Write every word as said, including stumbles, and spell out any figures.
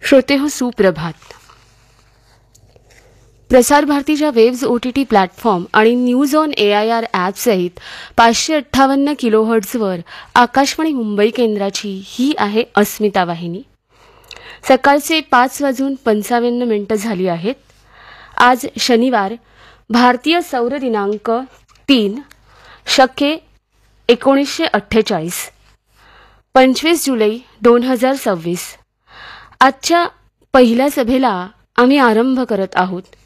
श्रोते हो सुप्रभात. प्रसार भारतीच्या waves O T T platform आणि news on A I R app सहित पाचशे अठ्ठावन्न किलोहर्ट्झवर आकाशवाणी मुंबई केंद्राची ही आहे अस्मिता वाहिनी. सकाळचे पाच वाजून पंचावन्न मिनिटं झाली आहेत. आज शनिवार, भारतीय सौर दिनांक तीन शके एकोणीसशे अठ्ठेचाळीस, पंचवीस जुलै दोन हजार सव्वीस. आजच्या पहिल्या सभेला आम्ही आरंभ करत आहोत.